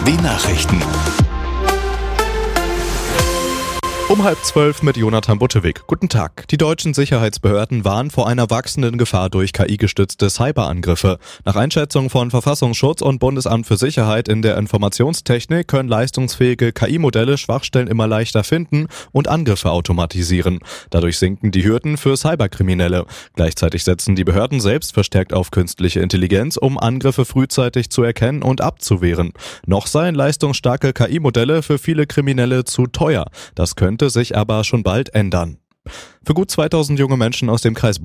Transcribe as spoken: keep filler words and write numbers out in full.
Die Nachrichten. Um halb zwölf mit Jonathan Buttewig. Guten Tag. Die deutschen Sicherheitsbehörden warnen vor einer wachsenden Gefahr durch K I-gestützte Cyberangriffe. Nach Einschätzung von Verfassungsschutz und Bundesamt für Sicherheit in der Informationstechnik können leistungsfähige K I-Modelle Schwachstellen immer leichter finden und Angriffe automatisieren. Dadurch sinken die Hürden für Cyberkriminelle. Gleichzeitig setzen die Behörden selbst verstärkt auf künstliche Intelligenz, um Angriffe frühzeitig zu erkennen und abzuwehren. Noch seien leistungsstarke K I-Modelle für viele Kriminelle zu teuer. Das könnte sich aber schon bald ändern. Für gut zweitausend junge Menschen aus dem Kreis